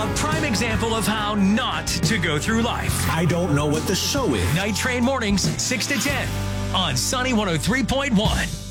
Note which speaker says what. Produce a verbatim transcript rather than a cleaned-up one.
Speaker 1: A prime example of how not to go through life.
Speaker 2: I don't know what the show is.
Speaker 1: Night Train mornings, six to ten on Sunny one oh three point one.